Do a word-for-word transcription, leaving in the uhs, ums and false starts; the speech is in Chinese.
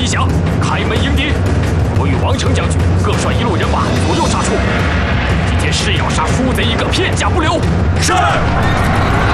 一响，开门迎敌。我与王成将军各率一路人马左右杀出。今天誓要杀夫贼一个片甲不留。 是。